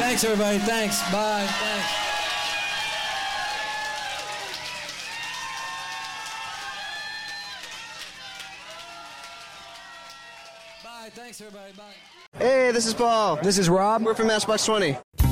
Thanks, everybody. Thanks. Bye. Thanks. Bye. Thanks, everybody. Bye. Hey, this is Paul. This is Rob. We're from Matchbox 20.